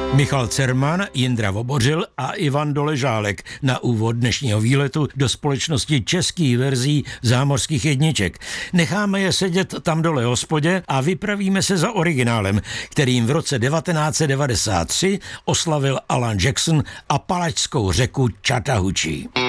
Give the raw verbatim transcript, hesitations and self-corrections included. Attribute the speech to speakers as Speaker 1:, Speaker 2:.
Speaker 1: Michal Cerman, Jindra Vobořil a Ivan Doležálek na úvod dnešního výletu do společnosti českých verzí zámořských jedniček. Necháme je sedět tam dole v hospodě a vypravíme se za originálem, kterým v roce devatenáct set devadesát tři oslavil Alan Jackson Apalačskou řeku Chattahoochee.